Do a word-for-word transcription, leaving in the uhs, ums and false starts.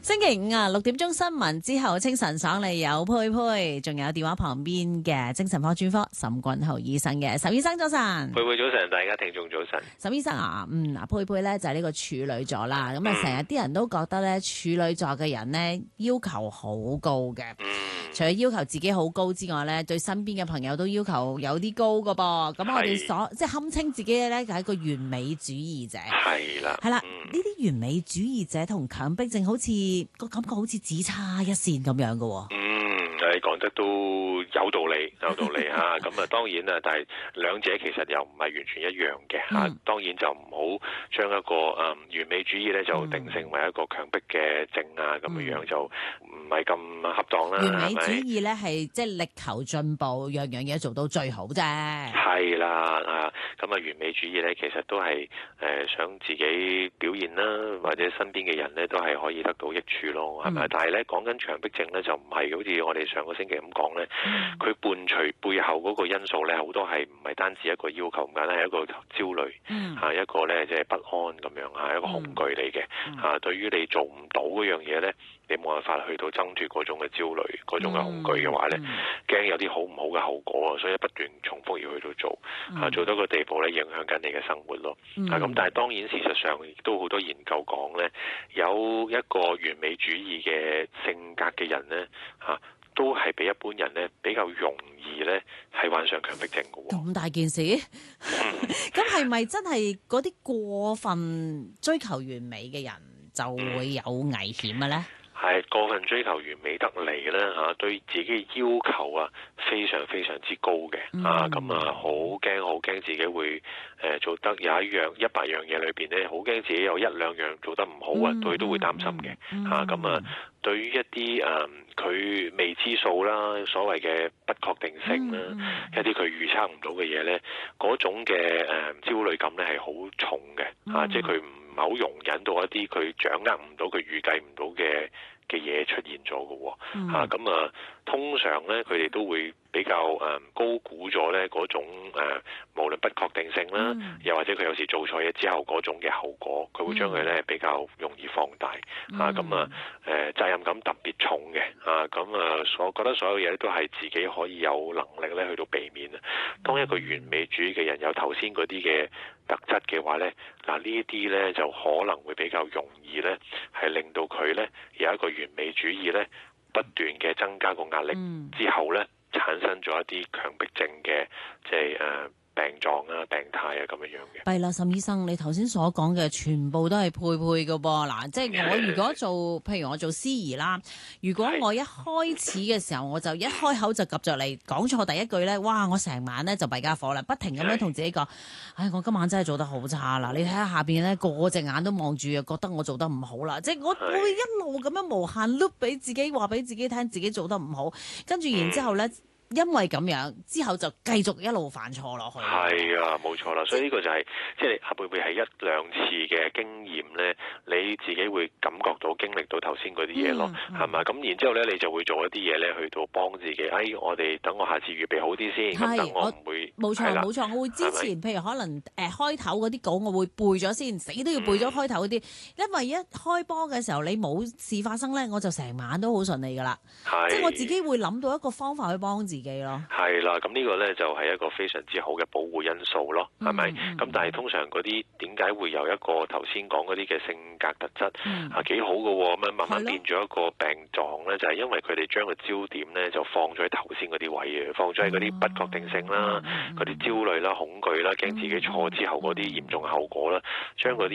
星期五啊，六點鐘新聞之後，清晨爽利有佩佩，仲有電話旁邊嘅精神科專科岑君豪醫生嘅。岑醫生早晨， 佩佩早晨，大家聽眾早晨。 岑醫生啊，嗯嗱，佩佩咧就係呢個處女座啦，咁啊成日啲人都覺得咧處女座嘅人咧要求好高嘅， 嗯， 除咗要求自己好高之外咧，對身邊嘅朋友都要求有啲高噶噃。咁我哋所即係堪稱自己咧就係一個完美主義者， 係啦， 係啦，呢啲完美主義者同強迫症好似個感覺好似只差一線咁樣嘅。 嗯，你講得都有道理，有道理嚇。咁啊，當然啦，但係兩者其實又唔係完全一樣嘅嚇。 嗯、 當然就唔好將一個誒、嗯、完美主義咧就定性為一個強迫嘅症啊，咁樣樣就唔係咁恰當啦。 完美主義咧係即係力求進步，樣樣嘢做到最好啫。 係啦啊，咁啊完美主義咧其實都係誒、呃、想自己表現啦，或者身邊嘅人咧都係可以得到益處咯，係咪？嗯、但係咧講緊強迫症咧就唔係好似我哋上個星期咁講咧，佢、嗯、伴隨背後嗰個因素咧好多係唔係單止一個要求咁簡單，係一個焦慮，嚇、嗯啊、一個咧即係不安咁樣嚇，一個恐懼嚟嘅嚇。對於你做唔到嗰樣嘢咧，你冇辦法去到掙脫嗰種嘅焦慮、嗰種嘅恐懼嘅話咧，驚、嗯、有啲好唔好嘅後果啊，所以不斷重複要去到做嚇、啊，做到個地步咧影響緊你嘅生活咯。嗯、啊咁，但係當然事實上亦都好多研究講咧，有一個完美主義嘅性格嘅人咧嚇。啊都係比一般人咧比較容易咧係患上強迫症嘅喎。 咁大件事，咁係咪真係嗰啲過分追求完美嘅人就會有危險嘅咧？ 係、嗯、過分追求完美得嚟咧嚇，對自己嘅要求啊非常非常之高嘅、嗯、啊，咁啊好驚好驚自己會誒、呃、做得有一樣一百樣嘢裏邊咧，好驚自己有一兩樣做得唔好啊，佢、嗯、都會擔心嘅嚇。咁、嗯、啊，對於一啲誒佢未知數啦，所謂嘅不確定性啦，嗯嗯、一啲佢預測唔到嘅嘢咧，嗰種嘅誒、呃、焦慮感咧係好重嘅嚇、啊，即係佢唔係好容忍到一啲佢掌握唔到、佢預計唔到嘅嘅嘢出現咗嘅喎嚇。咁啊，通常咧佢哋都會比較誒、呃、高估咗咧嗰種誒、呃，無論不確定性啦，嗯、又或者佢有時做錯嘢之後嗰種嘅後果，佢會將佢咧比較容易放大嚇。咁、嗯、啊誒、呃、責任感特別重嘅嚇。咁啊，所覺得所有嘢都係自己可以有能力咧去到避免啊。當一個完美主義嘅人有頭先嗰啲嘅特質嘅話咧，嗱呢一啲咧就可能會比較容易咧係令到佢咧有一個完美主義咧不斷嘅增加個壓力之後咧。產生咗一啲強迫症嘅，即係誒病狀啊、病態啊咁樣樣嘅。 弊啦，岑醫生，你頭先所講嘅全部都係配配嘅噃。嗱，即係我如果做，譬如我做司儀啦，如果我一開始嘅時候我就一開口就及着嚟講錯第一句咧，哇！我成晚咧就弊家伙啦，不停咁樣同自己講，唉，我今晚真係做得好差啦！你睇下下邊咧個個隻眼都望住，又覺得我做得唔好啦。即係我會一路咁樣無限 loop 俾自己話俾自己聽，自己做得唔好，跟住然之後咧。嗯因為咁樣之後就繼續一路犯錯落去。 係啊，冇錯啦。所以呢個就係、是、即係會唔會係一兩次嘅經驗咧？你自己會感覺到經歷到頭先嗰啲嘢咯，係嘛、嗯？咁、嗯、然之後咧，你就會做一啲嘢咧，去到幫自己。哎，我哋等我下次預備好啲先，咁等我唔會。冇錯冇錯，我會之前譬如可能誒、呃、開頭嗰啲稿，我會背咗先，死都要背咗開頭嗰啲，嗯、因為一開波嘅時候你冇事發生咧，我就成晚都好順利噶啦。係，即係我自己會諗到一個方法去幫自己。自己咯，係啦，咁呢個咧就係一個非常之好嘅保護因素咯，係咪？咁、嗯、但係通常嗰啲點解會由一個頭先講嗰啲嘅性格特質、嗯、啊幾好嘅喎，咁樣慢慢變咗一個病狀咧，就係、是、因為佢哋將個焦點咧就放咗喺頭先嗰啲位嘅，放咗喺嗰啲不確定性啦、嗰啲、嗯、焦慮啦、恐懼啦、驚自己錯之後嗰啲嚴重後果啦，將嗰啲